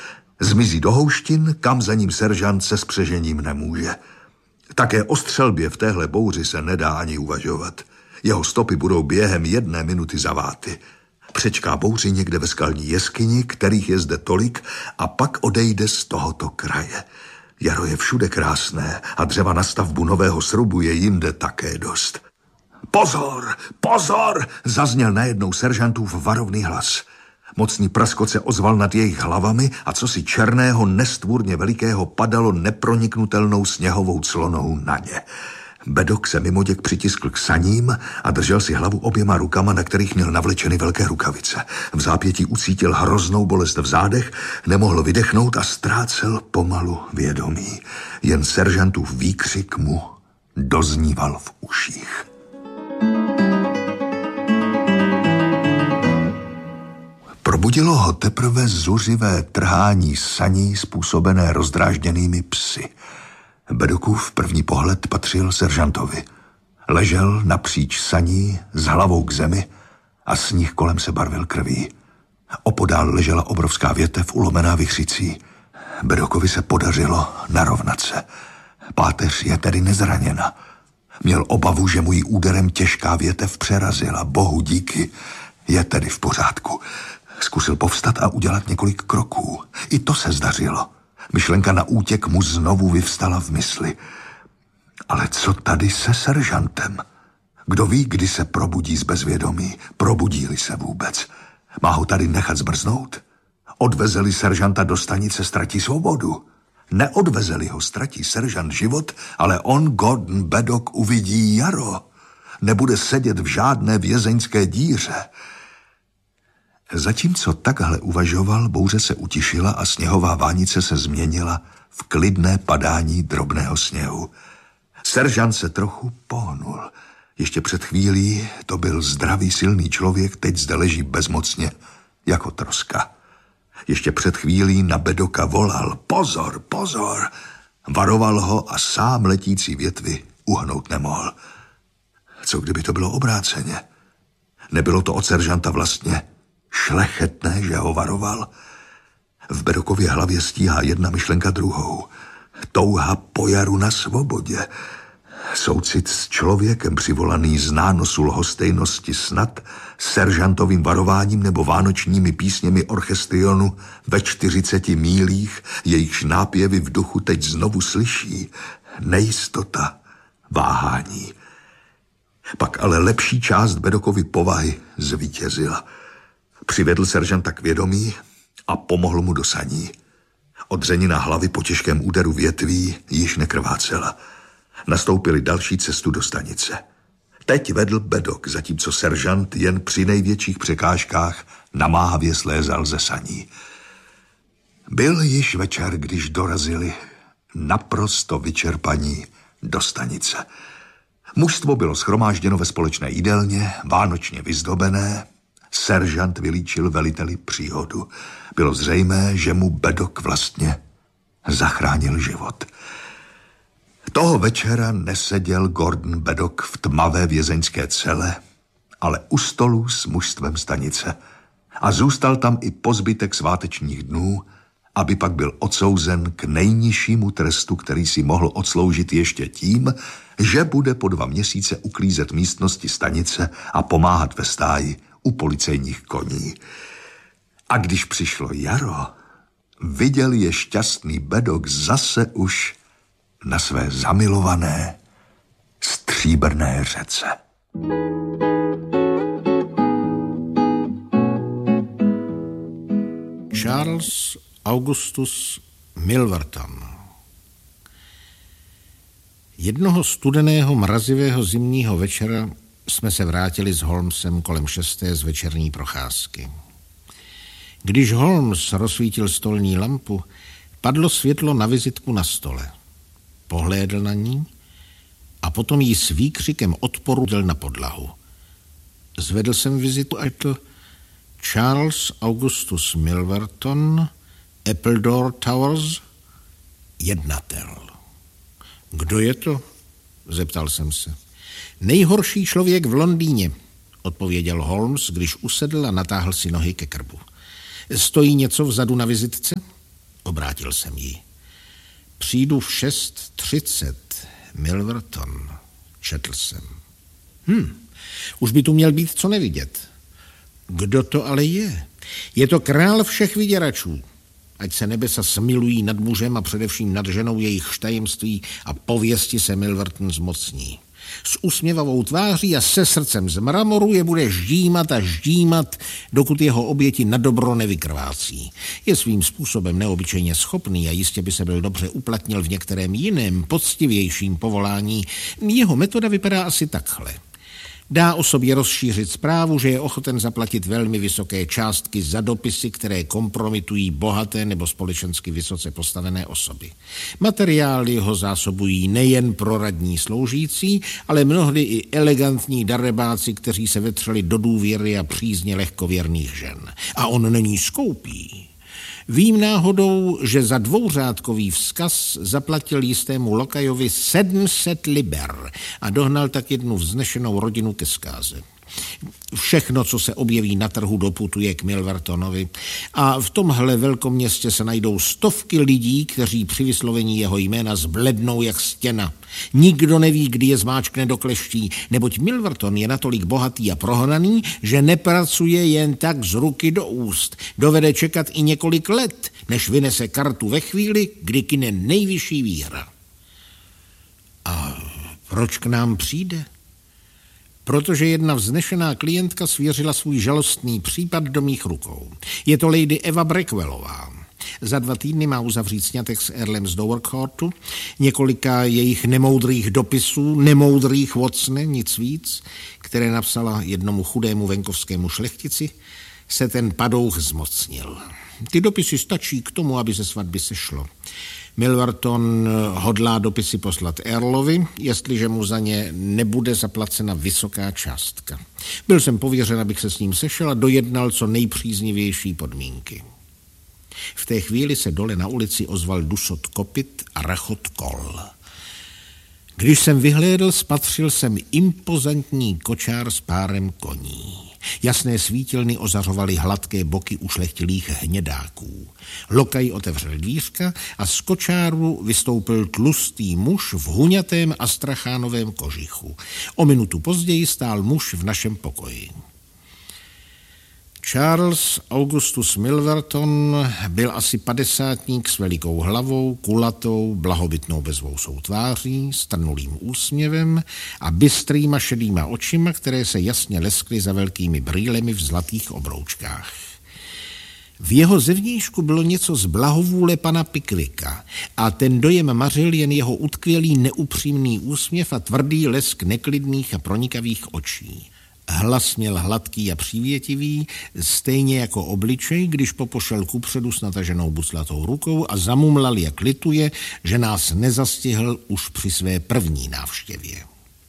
Zmizí do houštin, kam za ním seržant se spřežením nemůže. Také o střelbě v téhle bouři se nedá ani uvažovat. Jeho stopy budou během 1 minuty zaváty. Přečká bouři někde ve skalní jeskyni, kterých je zde tolik, a pak odejde z tohoto kraje. Jaro je všude krásné a dřeva na stavbu nového srubu je jinde také dost. Pozor, pozor, zazněl najednou seržantův varovný hlas. Mocný praskot se ozval nad jejich hlavami a cosi černého, nestvůrně velikého padalo neproniknutelnou sněhovou clonou na ně. Bedok se mimoděk přitiskl k saním a držel si hlavu oběma rukama, na kterých měl navlečeny velké rukavice. V zápětí ucítil hroznou bolest v zádech, nemohl vydechnout a ztrácel pomalu vědomí. Jen seržantův výkřik mu dozníval v uších. Probudilo ho teprve zuřivé trhání saní způsobené rozdrážděnými psy. Bedokův první pohled patřil seržantovi. Ležel napříč saní s hlavou k zemi a sníh kolem se barvil krví. Opodál ležela obrovská větev ulomená vichřicí. Bedokovi se podařilo narovnat se. Páteř je tedy nezraněna. Měl obavu, že mu jí úderem těžká větev přerazila. Bohu díky, je tedy v pořádku. Zkusil povstat a udělat několik kroků. I to se zdařilo. Myšlenka na útěk mu znovu vyvstala v mysli. Ale co tady se seržantem? Kdo ví, kdy se probudí z bezvědomí? Probudí-li se vůbec? Má ho tady nechat zmrznout? Odvezeli seržanta do stanice, ztratí svobodu. Neodvezeli ho, ztratí seržant život, ale on, Gordon Bedok, uvidí Jaro. Nebude sedět v žádné vězeňské díře. Zatímco takhle uvažoval, bouře se utišila a sněhová vánice se změnila v klidné padání drobného sněhu. Seržant se trochu pohnul. Ještě před chvílí to byl zdravý, silný člověk, teď zde leží bezmocně, jako troska. Ještě před chvílí na Bedoka volal: pozor, pozor! Varoval ho a sám letící větvy uhnout nemohl. Co kdyby to bylo obráceně? Nebylo to od seržanta vlastně šlechetné, že ho varoval? V Bedokově hlavě stíhá jedna myšlenka druhou. Touha po Jaru na svobodě. Soucit s člověkem přivolaný z nánosu lhostejnosti snad seržantovým varováním nebo vánočními písněmi orchestrionu ve 40 mílích, jejichž nápěvy v duchu teď znovu slyší. Nejistota, váhání. Pak ale lepší část Bedokovy povahy zvítězila. Přivedl seržanta k vědomí a pomohl mu do saní. Odřenina hlavy po těžkém úderu větví již nekrvácela. Nastoupili další cestu do stanice. Teď vedl Bedok, zatímco seržant jen při největších překážkách namáhavě slézal ze saní. Byl již večer, když dorazili naprosto vyčerpaní do stanice. Mužstvo bylo shromážděno ve společné jídelně, vánočně vyzdobené. Seržant vylíčil veliteli příhodu. Bylo zřejmé, že mu Bedok vlastně zachránil život. Toho večera neseděl Gordon Bedok v tmavé vězeňské cele, ale u stolu s mužstvem stanice. A zůstal tam i po zbytek svátečních dnů, aby pak byl odsouzen k nejnižšímu trestu, který si mohl odsloužit ještě tím, že bude po 2 měsíce uklízet místnosti stanice a pomáhat ve stáji u policejních koní. A když přišlo jaro, viděl je šťastný Bedok zase už na své zamilované stříbrné řece. Charles Augustus Milverton. Jednoho studeného mrazivého zimního večera jsme se vrátili s Holmesem kolem 6. z večerní procházky. Když Holmes rozsvítil stolní lampu, padlo světlo na vizitku na stole. Pohlédl na ní a potom jí s výkřikem odporu dal na podlahu. Zvedl jsem vizitu a to Charles Augustus Milverton, Appledore Towers, jednatel. Kdo je to? Zeptal jsem se. Nejhorší člověk v Londýně, odpověděl Holmes, když usedl a natáhl si nohy ke krbu. Stojí něco vzadu na vizitce? Obrátil jsem ji. Přijdu v 6:30, Milverton, četl jsem. Už by tu měl být co nevidět. Kdo to ale je? Je to král všech vyděračů. Ať se nebesa smilují nad mužem a především nad ženou jejich tajemství a pověsti se Milverton zmocní. S usměvavou tváří a se srdcem z mramoru je bude ždímat a ždímat, dokud jeho oběti na dobro nevykrvácí. Je svým způsobem neobyčejně schopný a jistě by se byl dobře uplatnil v některém jiném, poctivějším povolání. Jeho metoda vypadá asi takhle. Dá o sobě rozšířit zprávu, že je ochoten zaplatit velmi vysoké částky za dopisy, které kompromitují bohaté nebo společensky vysoce postavené osoby. Materiály ho zásobují nejen proradní sloužící, ale mnohdy i elegantní darebáci, kteří se vetřeli do důvěry a přízně lehkověrných žen. A on není skoupý. Vím náhodou, že za 2řádkový vzkaz zaplatil jistému lokajovi 700 liber a dohnal tak jednu vznešenou rodinu ke zkáze. Všechno, co se objeví na trhu, doputuje k Milvertonovi a v tomhle velkoměstě se najdou stovky lidí, kteří při vyslovení jeho jména zblednou jak stěna. Nikdo neví, kdy je zmáčkne do kleští, neboť Milverton je natolik bohatý a prohnaný, že nepracuje jen tak z ruky do úst. Dovede čekat i několik let, než vynese kartu ve chvíli, kdy kyne nejvyšší výhra. A proč k nám přijde? Protože jedna vznešená klientka svěřila svůj žalostný případ do mých rukou. Je to lady Eva Brackwellová. Za 2 týdny má uzavřít sňatek s Earlem z Dovercourtu, několika jejich nemoudrých dopisů, nemoudrých, Watsone, nic víc, které napsala jednomu chudému venkovskému šlechtici, se ten padouch zmocnil. Ty dopisy stačí k tomu, aby se svatby sešlo. Milverton hodlá dopisy poslat Earlovi, jestliže mu za ně nebude zaplacena vysoká částka. Byl jsem pověřen, abych se s ním sešel a dojednal co nejpříznivější podmínky. V té chvíli se dole na ulici ozval dusot kopyt a rachot kol. Když jsem vyhlédl, spatřil jsem impozantní kočár s párem koní. Jasné svítilny ozařovaly hladké boky ušlechtilých hnědáků. Lokaj otevřel dvířka a z kočáru vystoupil tlustý muž v huňatém astrachánovém kožichu. O minutu později stál muž v našem pokoji. Charles Augustus Milverton byl asi 50ník s velikou hlavou, kulatou, blahobytnou bezvousou tváří, strnulým úsměvem a bystrýma šedýma očima, které se jasně leskly za velkými brýlemi v zlatých obroučkách. V jeho zevnějšku bylo něco z blahovůle pana Pickwicka a ten dojem mařil jen jeho utkvělý neupřímný úsměv a tvrdý lesk neklidných a pronikavých očí. Hlas měl hladký a přívětivý, stejně jako obličej, když popošel kupředu s nataženou buclatou rukou a zamumlal, jak lituje, že nás nezastihl už při své první návštěvě.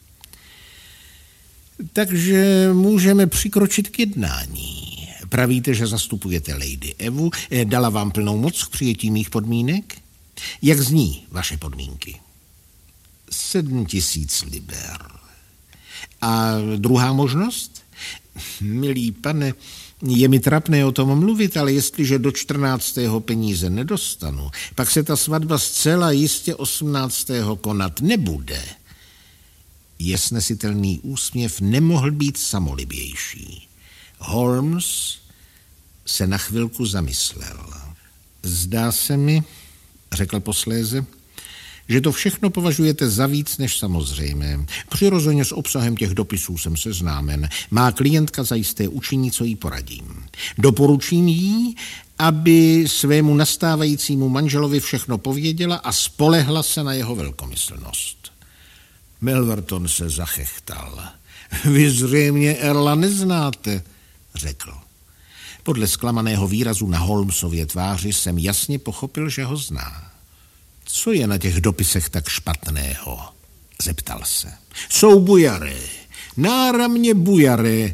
Takže můžeme přikročit k jednání. Pravíte, že zastupujete lady Evu, dala vám plnou moc k přijetí mých podmínek? Jak zní vaše podmínky? 7 000 liber. A druhá možnost? Milý pane, je mi trapné o tom mluvit, ale jestliže do 14. peníze nedostanu, pak se ta svatba zcela jistě 18. konat nebude. Je snesitelný úsměv nemohl být samolibější. Holmes se na chvilku zamyslel. Zdá se mi, řekl posléze, že to všechno považujete za víc než samozřejmé. Přirozeně s obsahem těch dopisů jsem seznámen. Má klientka zajisté učiní, co jí poradím. Doporučím jí, aby svému nastávajícímu manželovi všechno pověděla a spolehla se na jeho velkomyslnost. Milverton se zachechtal. Vy zřejmě Earla neznáte, řekl. Podle zklamaného výrazu na Holmesově tváři jsem jasně pochopil, že ho zná. Co je na těch dopisech tak špatného? Zeptal se. Jsou bujaré, náramně bujaré,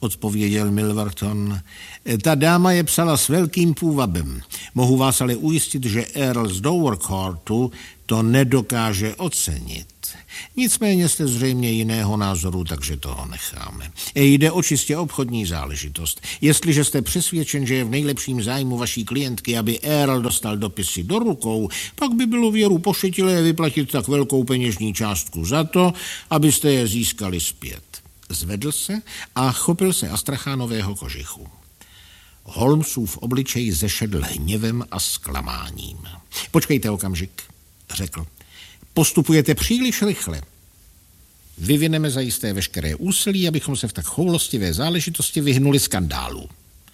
odpověděl Milverton. Ta dáma je psala s velkým půvabem. Mohu vás ale ujistit, že Earl z Dovercourtu to nedokáže ocenit. Nicméně jste zřejmě jiného názoru, takže toho necháme. Jde o čistě obchodní záležitost. Jestliže jste přesvědčen, že je v nejlepším zájmu vaší klientky, aby Earl dostal dopisy do rukou, pak by bylo věru pošetilé vyplatit tak velkou peněžní částku za to, abyste je získali zpět. Zvedl se a chopil se Astrachánového kožichu. Holmesův obličej zešedl hněvem a zklamáním. Počkejte okamžik, řekl. Postupujete příliš rychle. Vyvineme zajisté veškeré úsilí, abychom se v tak choulostivé záležitosti vyhnuli skandálu.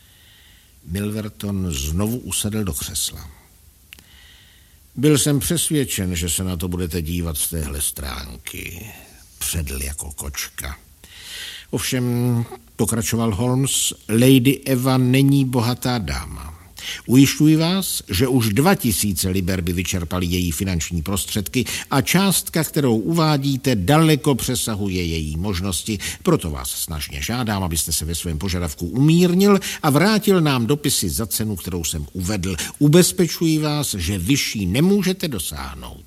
Milverton znovu usedl do křesla. Byl jsem přesvědčen, že se na to budete dívat z téhle stránky. Předl jako kočka. Ovšem, pokračoval Holmes, Lady Eva není bohatá dáma. Ujišťuji vás, že už 2000 liber by vyčerpaly její finanční prostředky a částka, kterou uvádíte, daleko přesahuje její možnosti. Proto vás snažně žádám, abyste se ve svém požadavku umírnil a vrátil nám dopisy za cenu, kterou jsem uvedl. Ubezpečuji vás, že vyšší nemůžete dosáhnout.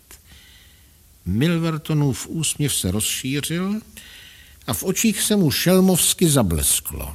Milvertonův úsměv se rozšířil a v očích se mu šelmovsky zablesklo.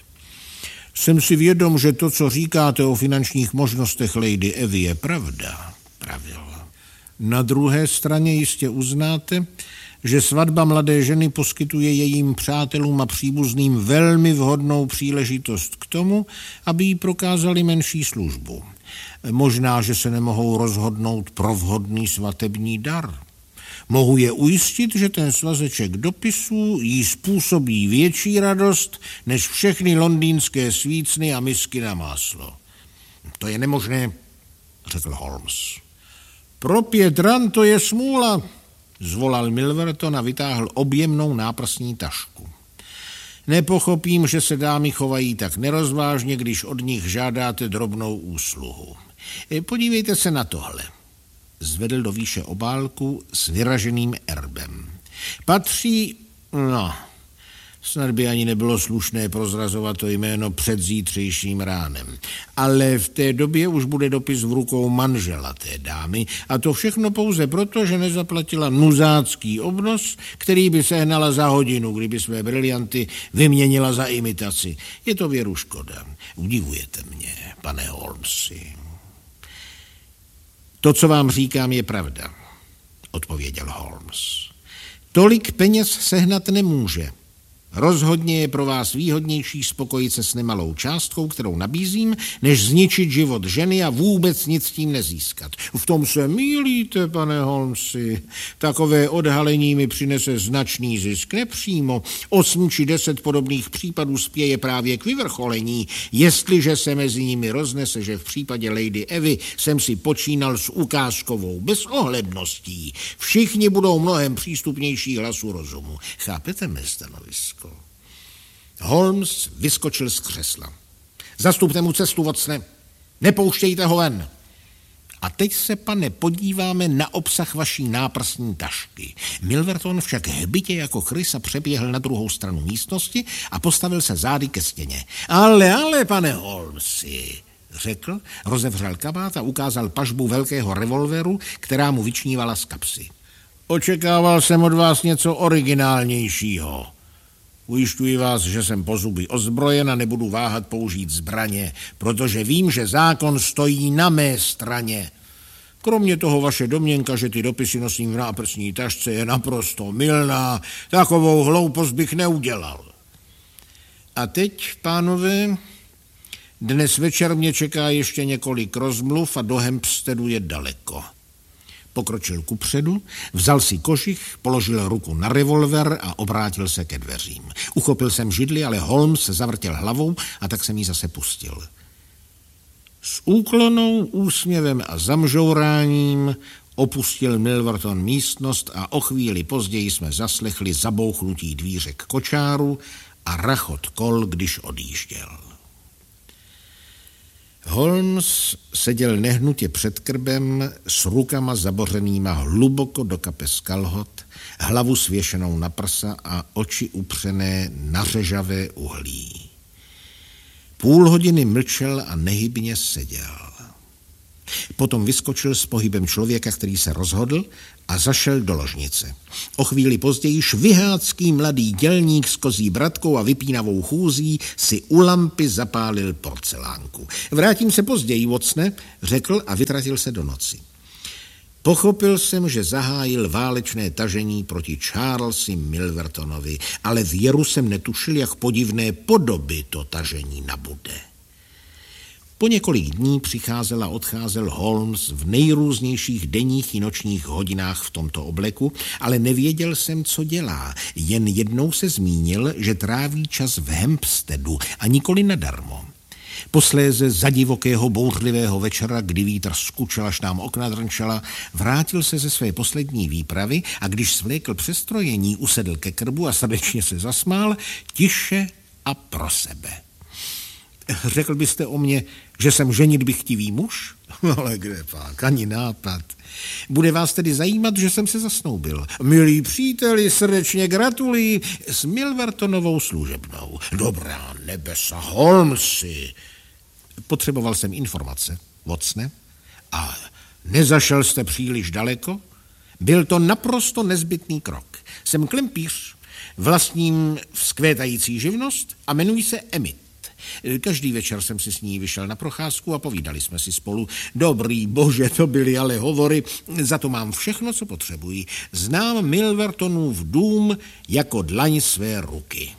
Jsem si vědom, že to, co říkáte o finančních možnostech Lady Evy, je pravda, pravil. Na druhé straně jistě uznáte, že svatba mladé ženy poskytuje jejím přátelům a příbuzným velmi vhodnou příležitost k tomu, aby jí prokázali menší službu. Možná, že se nemohou rozhodnout pro vhodný svatební dar. Mohu je ujistit, že ten svazeček dopisů jí způsobí větší radost než všechny londýnské svícny a misky na máslo. To je nemožné, řekl Holmes. Pro 5 ran to je smůla, zvolal Milverton a vytáhl objemnou náprsní tašku. Nepochopím, že se dámy chovají tak nerozvážně, když od nich žádáte drobnou úsluhu. Podívejte se na tohle. Zvedl do výše obálku s vyraženým erbem. Patří, snad by ani nebylo slušné prozrazovat to jméno před zítřejším ránem. Ale v té době už bude dopis v rukou manžela té dámy a to všechno pouze proto, že nezaplatila nuzácký obnos, který by sehnala za hodinu, kdyby své brilianty vyměnila za imitaci. Je to věru škoda. Udivujete mě, pane Holmesi. To, co vám říkám, je pravda, odpověděl Holmes. Tolik peněz sehnat nemůže. Rozhodně je pro vás výhodnější spokojit se s nemalou částkou, kterou nabízím, než zničit život ženy a vůbec nic s tím nezískat. V tom se mýlíte, pane Holmesi. Takové odhalení mi přinese značný zisk nepřímo. 8 či 10 podobných případů spěje právě k vyvrcholení, jestliže se mezi nimi roznese, že v případě Lady Evy jsem si počínal s ukázkovou bezohledností. Všichni budou mnohem přístupnější hlasu rozumu. Chápete mé stanovisko? Holmes vyskočil z křesla. Zastupte mu cestu, Watsone. Nepouštějte ho ven. A teď se, pane, podíváme na obsah vaší náprsní tašky. Milverton však hbitě jako krysa přeběhl na druhou stranu místnosti a postavil se zády ke stěně. Ale, pane Holmesi, řekl, rozevřel kabát a ukázal pažbu velkého revolveru, která mu vyčnívala z kapsy. Očekával jsem od vás něco originálnějšího. Ujišťuji vás, že jsem po zuby ozbrojen a nebudu váhat použít zbraně, protože vím, že zákon stojí na mé straně. Kromě toho vaše domněnka, že ty dopisy nosím v náprsní tašce, je naprosto mylná. Takovou hloupost bych neudělal. A teď, pánové, dnes večer mě čeká ještě několik rozmluv a do Hampsteadu je daleko. Pokročil kupředu, vzal si kožich, položil ruku na revolver a obrátil se ke dveřím. Uchopil jsem židli, ale Holmes zavrtěl hlavou a tak jsem ji zase pustil. S úklonou, úsměvem a zamžouráním opustil Milverton místnost a o chvíli později jsme zaslechli zabouchnutí dvíře k kočáru a rachot kol, když odjížděl. Holmes seděl nehnutě před krbem s rukama zabořenýma hluboko do kapes kalhot hlavu svěšenou na prsa a oči upřené na řežavé uhlí. Půl hodiny mlčel a nehybně seděl. Potom vyskočil s pohybem člověka, který se rozhodl, a zašel do ložnice. O chvíli později švihácký mladý dělník s kozí bratkou a vypínavou chůzí si u lampy zapálil porcelánku. Vrátím se později, Watsone, řekl a vytratil se do noci. Pochopil jsem, že zahájil válečné tažení proti Charlesi Milvertonovi, ale věru jsem netušil, jak podivné podoby to tažení nabude. Po několik dní přicházel a odcházel Holmes v nejrůznějších denních i nočních hodinách v tomto obleku, ale nevěděl jsem, co dělá. Jen jednou se zmínil, že tráví čas v Hampsteadu a nikoli nadarmo. Posléze za divokého bouřlivého večera, kdy vítr skučel až nám okna drnčela, vrátil se ze své poslední výpravy a když svlékl přestrojení, usedl ke krbu a srdečně se zasmál, tiše a pro sebe. Řekl byste o mně, že jsem ženitbychtivý muž? Ale kde pak, ani nápad. Bude vás tedy zajímat, že jsem se zasnoubil. Milí příteli, srdečně gratuluji s Milvertonovou služebnou. Dobrá nebesa, Holmesi. Potřeboval jsem informace, Watsone. A nezašel jste příliš daleko? Byl to naprosto nezbytný krok. Jsem klempíř, vlastním vzkvétající živnost a jmenuji se Emmett. Každý večer jsem si s ní vyšel na procházku a povídali jsme si spolu. Dobrý bože, to byly ale hovory, za to mám všechno, co potřebuji. Znám Milvertonův dům jako dlaň své ruky.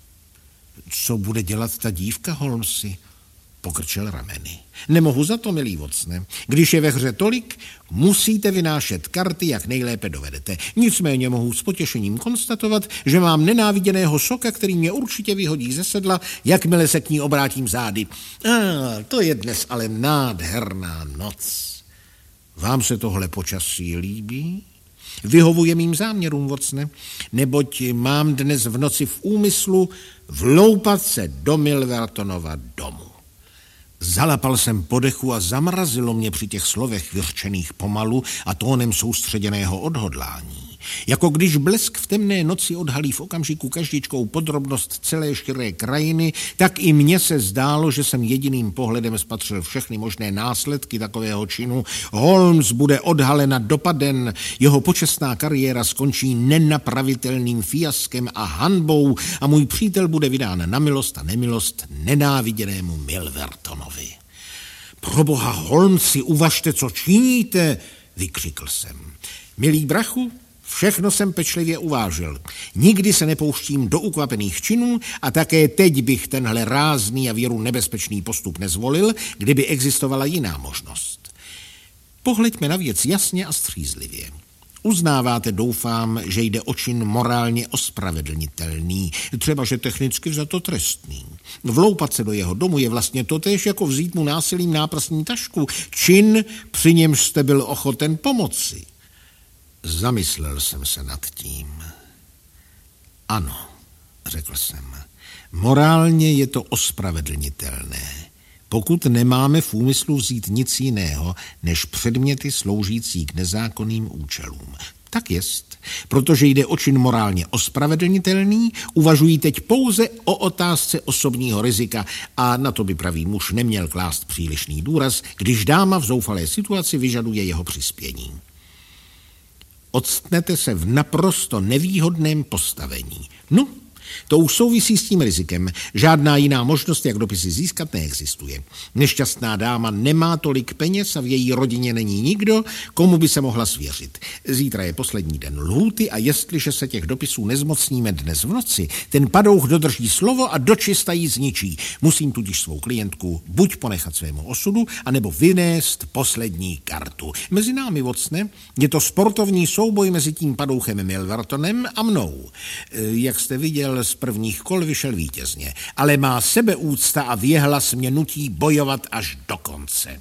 Co bude dělat ta dívka, Holmesi? Pokrčil rameny. Nemohu za to, milý Watsone. Když je ve hře tolik, musíte vynášet karty, jak nejlépe dovedete. Nicméně mohu s potěšením konstatovat, že mám nenáviděného soka, který mě určitě vyhodí ze sedla, jakmile se k ní obrátím zády. To je dnes ale nádherná noc. Vám se tohle počasí líbí? Vyhovuje mým záměrům, Watsone, neboť mám dnes v noci v úmyslu vloupat se do Milvertonova domu. Zalapal jsem po dechu a zamrazilo mě při těch slovech vyřčených pomalu a tónem soustředěného odhodlání. Jako když blesk v temné noci odhalí v okamžiku každičkou podrobnost celé širé krajiny, tak i mně se zdálo, že jsem jediným pohledem spatřil všechny možné následky takového činu. Holmes bude odhalena dopaden, jeho počestná kariéra skončí nenapravitelným fiaskem a hanbou a můj přítel bude vydán na milost a nemilost nenáviděnému Milvertonovi. Proboha, Holmesi, uvažte, co činíte, vykřikl jsem. Milý brachu, všechno jsem pečlivě uvážil. Nikdy se nepouštím do ukvapených činů a také teď bych tenhle rázný a věru nebezpečný postup nezvolil, kdyby existovala jiná možnost. Pohleďme na věc jasně a střízlivě. Uznáváte, doufám, že jde o čin morálně ospravedlnitelný, třeba že technicky vzato trestný. Vloupat se do jeho domu je vlastně totéž, jako vzít mu násilím náprstní tašku. Čin, při němž jste byl ochoten pomoci. Zamyslel jsem se nad tím. Ano, řekl jsem, morálně je to ospravedlnitelné, pokud nemáme v úmyslu vzít nic jiného, než předměty sloužící k nezákonným účelům. Tak jest, protože jde o čin morálně ospravedlnitelný, uvažují teď pouze o otázce osobního rizika a na to by pravý muž neměl klást přílišný důraz, když dáma v zoufalé situaci vyžaduje jeho přispění. Odstnete se v naprosto nevýhodném postavení. No, to už souvisí s tím rizikem. Žádná jiná možnost, jak dopisy získat, neexistuje. Nešťastná dáma nemá tolik peněz a v její rodině není nikdo, komu by se mohla svěřit. Zítra je poslední den lhůty a jestliže se těch dopisů nezmocníme dnes v noci, ten padouch dodrží slovo a dočista ji zničí. Musím tudíž svou klientku buď ponechat svému osudu, anebo vynést poslední kartu. Mezi námi, Watsone, je to sportovní souboj mezi tím padouchem Milvertonem a mnou. Jak jste viděl, z prvních kol vyšel vítězně, ale má sebeúcta a věhlas mě nutí bojovat až do konce.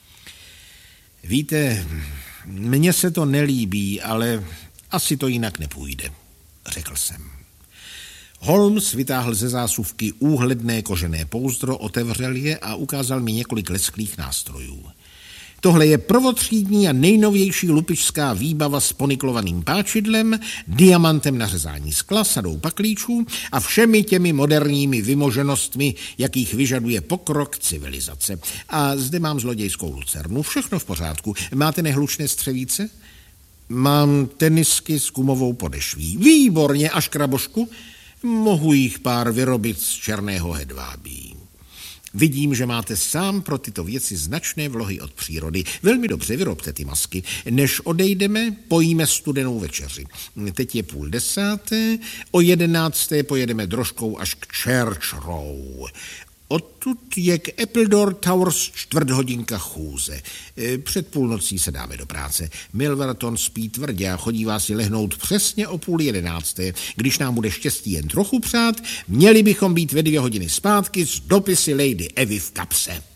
Víte, mně se to nelíbí, ale asi to jinak nepůjde, řekl jsem. Holmes vytáhl ze zásuvky úhledné kožené pouzdro, otevřel je a ukázal mi několik lesklých nástrojů. Tohle je prvotřídní a nejnovější lupičská výbava s poniklovaným páčidlem, diamantem na řezání skla, sadou paklíčů a všemi těmi moderními vymoženostmi, jakých vyžaduje pokrok civilizace. A zde mám zlodějskou lucernu. Všechno v pořádku. Máte nehlučné střevíce? Mám tenisky s gumovou podešví. Výborně, a škrabošku? Mohu jich pár vyrobit z černého hedvábí. Vidím, že máte sám pro tyto věci značné vlohy od přírody. Velmi dobře, vyrobte ty masky. Než odejdeme, pojíme studenou večeři. Teď je 9:30, o 11. pojedeme drožkou až k Church Row. Odtud je k Appledore Towers 4 hodinka chůze. Před půlnocí se dáme do práce. Milverton spí tvrdě a chodívá si lehnout přesně o 10:30. Když nám bude štěstí jen trochu přát, měli bychom být ve 2 hodiny zpátky s dopisy Lady Evy v kapse.